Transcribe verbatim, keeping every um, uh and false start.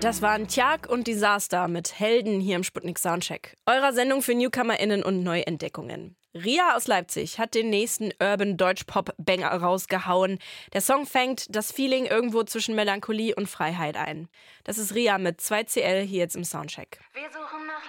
Das waren Tjag und Disaster mit Helden hier im Sputnik Soundcheck, eurer Sendung für NewcomerInnen und Neuentdeckungen. Ria aus Leipzig hat den nächsten Urban-Deutsch-Pop-Banger rausgehauen. Der Song fängt das Feeling irgendwo zwischen Melancholie und Freiheit ein. Das ist Ria mit zwei C L hier jetzt im Soundcheck. Wir